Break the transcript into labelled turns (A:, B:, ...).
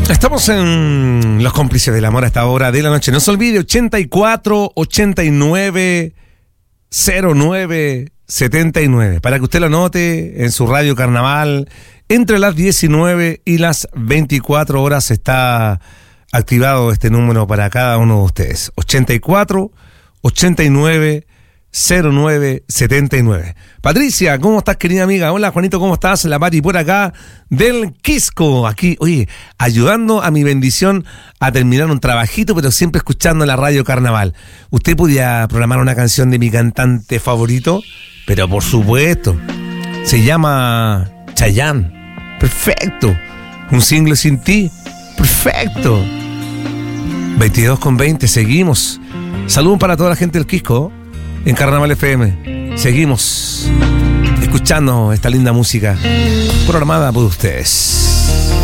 A: Estamos en Los Cómplices del Amor a esta hora de la noche. No se olvide, 84 89 09 79, para que usted lo anote en su radio Carnaval. Entre las 19 y las 24 horas está activado este número para cada uno de ustedes. 84 89 09 79. Patricia, ¿cómo estás, querida amiga? Hola, Juanito, ¿cómo estás? La Pati por acá del Quisco, aquí, oye, ayudando a mi bendición a terminar un trabajito, pero siempre escuchando la radio Carnaval. ¿Usted podía programar una canción de mi cantante favorito? Pero por supuesto, se llama Chayanne. Perfecto. Un single sin ti. Perfecto. 22:20, seguimos. Saludos para toda la gente del Quisco en Carnaval FM. Seguimos escuchando esta linda música programada por ustedes.